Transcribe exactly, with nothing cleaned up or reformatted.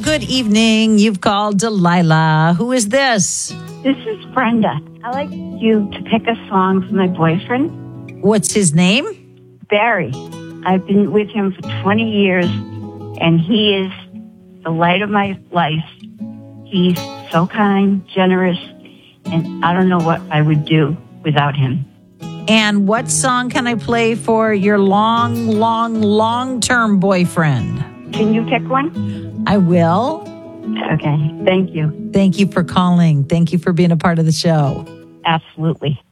good evening. You've called Delilah. Who is this? This is Brenda. I'd like you to pick a song for my boyfriend. What's his name? Barry. I've been with him for twenty years, and he is the light of my life. He's so kind, generous, and I don't know what I would do without him. And what song can I play for your long, long, long-term boyfriend? Can you pick one? I will. Okay, thank you. Thank you for calling. Thank you for being a part of the show. Absolutely.